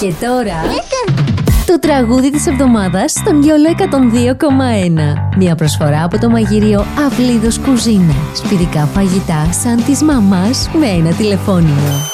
Και τώρα το τραγούδι της εβδομάδας στον YOLO 102,1. Μια προσφορά από το μαγειρίο Αυλίδος Κουζίνα. Σπιτικά φαγητά σαν της μαμάς με ένα τηλεφώνημα.